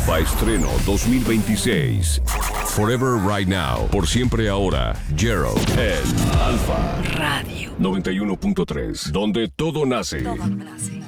Alfa Estreno 2026. Forever Right Now. Por siempre ahora. Gerald en Alfa Radio 91.3. Donde todo nace. Todo nace.